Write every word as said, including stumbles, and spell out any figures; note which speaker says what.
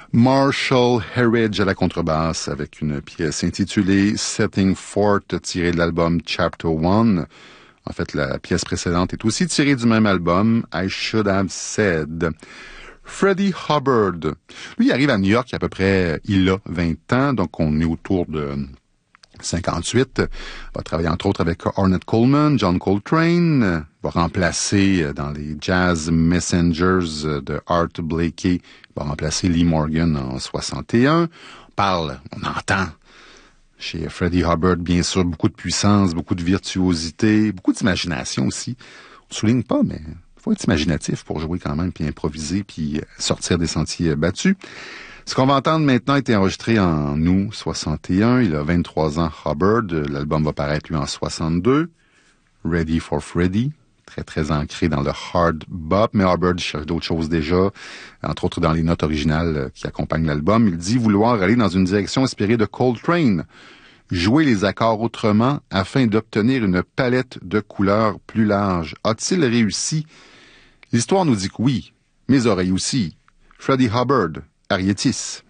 Speaker 1: Marshall Herridge à la contrebasse avec une pièce intitulée Setting Forth tirée de l'album Chapter One. En fait, la pièce précédente est aussi tirée du même album, I Should Have Said. Freddie Hubbard, lui, il arrive à New York il y a à peu près, il a vingt ans, donc on est autour de cinquante-huit. Il va travailler entre autres avec Ornette Coleman, John Coltrane, va remplacer dans les Jazz Messengers de Art Blakey, va remplacer Lee Morgan en soixante et un. On parle, on entend chez Freddie Hubbard, bien sûr, beaucoup de puissance, beaucoup de virtuosité, beaucoup d'imagination aussi. On souligne pas, mais faut être imaginatif pour jouer quand même, puis improviser, puis sortir des sentiers battus. Ce qu'on va entendre maintenant a été enregistré en août soixante et un. Il a vingt-trois ans, Hubbard. L'album va paraître, lui, en soixante-deux. Ready for Freddy. Très, très ancré dans le hard bop. Mais Hubbard cherche d'autres choses déjà. Entre autres, dans les notes originales qui accompagnent l'album. Il dit vouloir aller dans une direction inspirée de Coltrane. Jouer les accords autrement afin d'obtenir une palette de couleurs plus large. A-t-il réussi? L'histoire nous dit que oui. Mes oreilles aussi. Freddie Hubbard, Arietis.